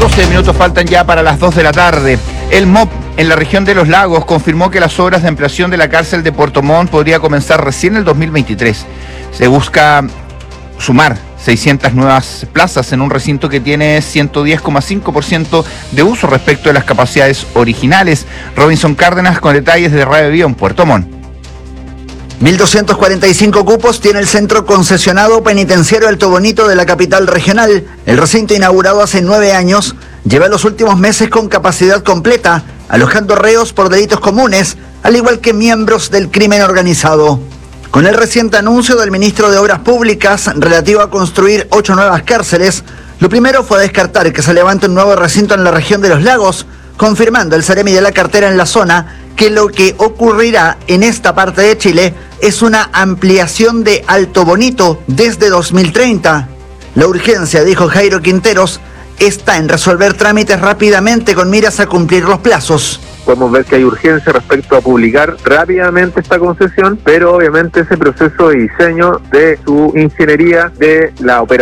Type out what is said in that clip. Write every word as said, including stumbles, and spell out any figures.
doce minutos faltan ya para las dos de la tarde. El M O P en la región de Los Lagos confirmó que las obras de ampliación de la cárcel de Puerto Montt podría comenzar recién en el dos mil veintitrés. Se busca sumar seiscientas nuevas plazas en un recinto que tiene ciento diez coma cinco por ciento de uso respecto de las capacidades originales. Robinson Cárdenas con detalles de Radio Bio en Puerto Montt. mil doscientos cuarenta y cinco cupos tiene el centro concesionado penitenciario Alto Bonito de la capital regional. El recinto, inaugurado hace nueve años, lleva los últimos meses con capacidad completa, alojando reos por delitos comunes, al igual que miembros del crimen organizado. Con el reciente anuncio del ministro de Obras Públicas relativo a construir ocho nuevas cárceles, lo primero fue descartar que se levante un nuevo recinto en la región de Los Lagos, confirmando el Seremi de la cartera en la zona que lo que ocurrirá en esta parte de Chile es una ampliación de Alto Bonito desde dos mil treinta. La urgencia, dijo Jairo Quinteros, está en resolver trámites rápidamente con miras a cumplir los plazos. Podemos ver que hay urgencia respecto a publicar rápidamente esta concesión, pero obviamente ese proceso de diseño de su ingeniería de la operación